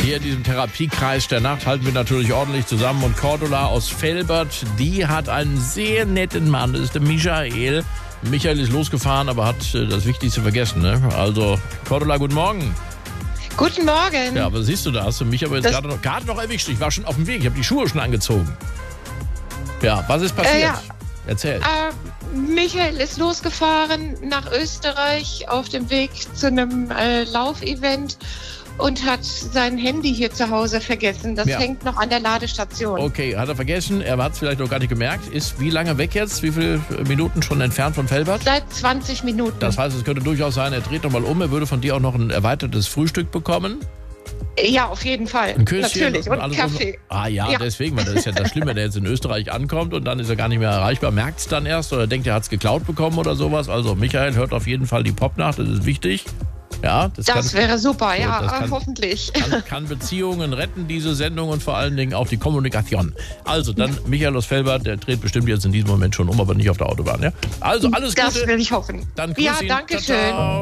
hier in diesem Therapiekreis der Nacht halten wir natürlich ordentlich zusammen. Und Cordula aus Velbert, die hat einen sehr netten Mann, das ist der Michael. Michael ist losgefahren, aber hat das Wichtigste vergessen. Ne? Also, Cordula, guten Morgen. Guten Morgen. Ja, aber siehst du, da hast du mich aber jetzt gerade noch erwischt. Ich war schon auf dem Weg, ich habe die Schuhe schon angezogen. Ja, was ist passiert? Erzähl. Michael ist losgefahren nach Österreich auf dem Weg zu einem Laufevent und hat sein Handy hier zu Hause vergessen. Das hängt noch an der Ladestation. Okay, hat er vergessen. Er hat es vielleicht noch gar nicht gemerkt. Ist wie lange weg jetzt? Wie viele Minuten schon entfernt von Velbert? Seit 20 Minuten. Das heißt, es könnte durchaus sein, er dreht nochmal um. Er würde von dir auch noch ein erweitertes Frühstück bekommen. Ja, auf jeden Fall. Ein Küsschen. Natürlich. Und Kaffee. Ja, deswegen. Weil das ist ja das Schlimme, wenn er jetzt in Österreich ankommt und dann ist er gar nicht mehr erreichbar. Merkt es dann erst oder denkt, er hat es geklaut bekommen oder sowas. Also Michael hört auf jeden Fall die Popnacht. Das ist wichtig. Ja, das wäre super, hoffentlich. Kann Beziehungen retten, diese Sendung, und vor allen Dingen auch die Kommunikation. Also dann Michael aus Velbert, der dreht bestimmt jetzt in diesem Moment schon um, aber nicht auf der Autobahn. Ja? Also alles Gute. Das will ich hoffen. Dann grüß ihn. Danke schön. Ciao.